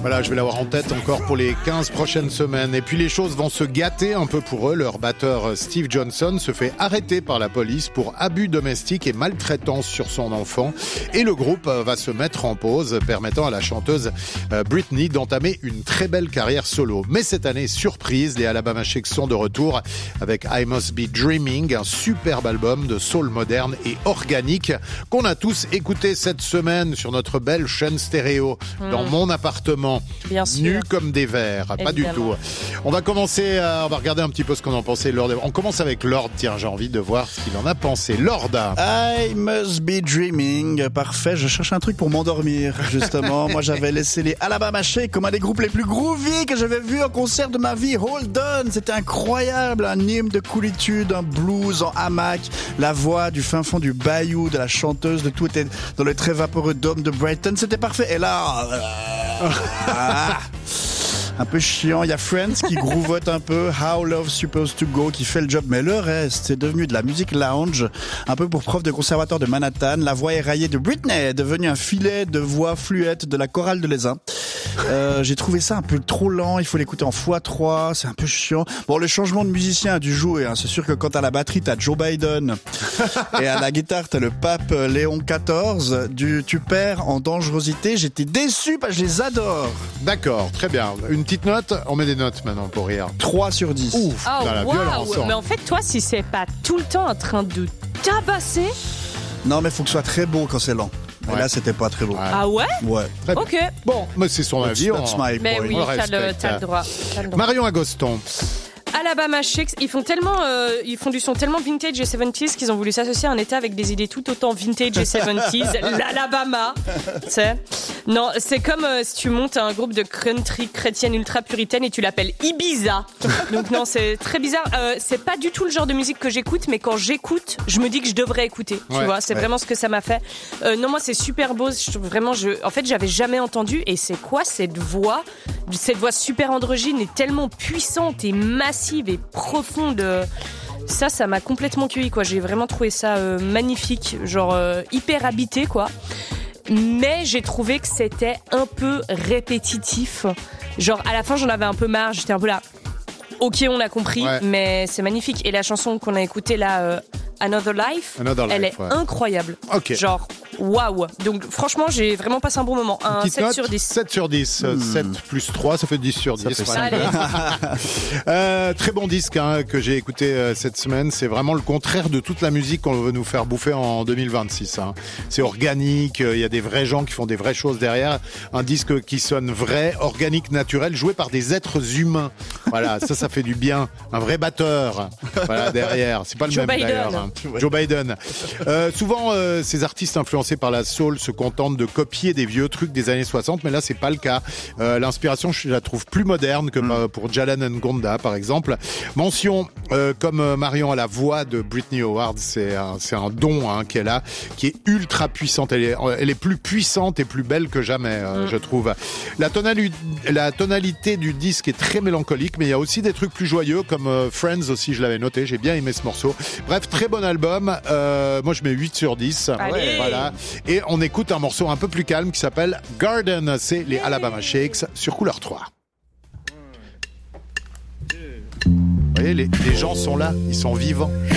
Voilà, je vais l'avoir en tête encore pour les 15 prochaines semaines. Et puis les choses vont se gâter un peu pour eux. Leur batteur Steve Johnson se fait arrêter par la police pour abus domestique et maltraitance sur son enfant. Et le groupe va se mettre en pause, permettant à la chanteuse Britney d'entamer une très belle carrière solo. Mais cette année, surprise, les Alabama Shakes sont de retour avec I Must Be Dreaming, un superbe album de soul moderne et organique qu'on a tous écouté cette semaine sur notre belle chaîne stéréo dans mon appartement. Bien sûr. Nus comme des vers, pas du tout. On va commencer, on va regarder un petit peu ce qu'on en pensait. Lord. On commence avec Lord, tiens, j'ai envie de voir ce qu'il en a pensé. Lord. I Must Be Dreaming, parfait, je cherche un truc pour m'endormir, justement. Moi, j'avais laissé les Alabama Shakes comme un des groupes les plus groovy que j'avais vu en concert de ma vie. Hold On, c'était incroyable, un hymne de coolitude, un blues en hamac, la voix du fin fond du bayou, de la chanteuse, de tout était dans le très vaporeux dôme de Brighton, c'était parfait. Et là... un peu chiant, il y a Friends qui grouvote un peu, How Love's Supposed to Go qui fait le job, mais le reste c'est devenu de la musique lounge, un peu pour prof de conservatoire de Manhattan. La voix éraillée de Britney est devenue un filet de voix fluette de la chorale de l'Aisin. J'ai trouvé ça un peu trop lent, il faut l'écouter en x3, c'est un peu chiant. Bon, le changement de musicien a dû jouer, hein. C'est sûr que quand t'as la batterie t'as Joe Biden et à la guitare t'as le pape Léon XIV, tu perds en dangerosité. J'étais déçu parce que je les adore. D'accord, très bien. Une petite note, on met des notes maintenant pour rire. 3 sur 10. Ouf, Oh, dans la violence. Mais en fait, toi, si c'est pas tout le temps en train de tabasser... Non, mais faut que ce soit très beau quand c'est lent. Et Ouais. là, c'était pas très beau. Ouais. Ah ouais? Ouais. Très bien. Ok. Bon, mais c'est son avis. That's my Mais point. oui, on le t'as le respecte. droit. Marion Agoston. Alabama Shakes, ils font du son tellement vintage et 70s qu'ils ont voulu s'associer à un état avec des idées tout autant vintage et 70s. L'Alabama, tu sais. Non, c'est comme si tu montes un groupe de country chrétienne ultra puritaine et tu l'appelles Ibiza. Donc non, c'est très bizarre. C'est pas du tout le genre de musique que j'écoute, mais quand j'écoute, je me dis que je devrais écouter. Tu vois, c'est vraiment ce que ça m'a fait. Non, moi, c'est super beau. Je trouve vraiment, en fait, j'avais jamais entendu. Et c'est quoi cette voix super androgyne et tellement puissante et massive et profonde. Ça m'a complètement cueilli, quoi. J'ai vraiment trouvé ça magnifique, genre hyper habité, quoi. Mais j'ai trouvé que c'était un peu répétitif. Genre à la fin, j'en avais un peu marre. J'étais un peu là. Ok, on a compris, mais c'est magnifique. Et la chanson qu'on a écoutée là, Another Life, elle est incroyable. Ok. Genre, waouh. Donc franchement, j'ai vraiment passé un bon moment. Un Petite 7 note, sur 10. 7 sur 10. 7 plus 3, ça fait 10 sur 10. Voilà. Très bon disque que j'ai écouté cette semaine. C'est vraiment le contraire de toute la musique qu'on veut nous faire bouffer en 2026. C'est organique, il y a des vrais gens qui font des vraies choses derrière. Un disque qui sonne vrai, organique, naturel, joué par des êtres humains. Voilà, ça fait du bien. Un vrai batteur, voilà, derrière. C'est pas le Joe même Biden. d'ailleurs. Joe Biden. Souvent, ces artistes influencés par la soul se contentent de copier des vieux trucs des années 60, mais là, c'est pas le cas. L'inspiration, je la trouve plus moderne que pour Jalan Ngonda, par exemple. Mention, comme Marion a la voix de Britney Howard, c'est un don qu'elle a, qui est ultra puissante. Elle est plus puissante et plus belle que jamais, je trouve. La tonalité du disque est très mélancolique, mais il y a aussi des trucs plus joyeux, comme Friends aussi, je l'avais noté, j'ai bien aimé ce morceau. Bref, très bon album. Moi, je mets 8 sur 10. Allez. Voilà. Et on écoute un morceau un peu plus calme qui s'appelle Garden. C'est les Alabama Shakes sur Couleur 3. Vous voyez, les gens sont là, ils sont vivants.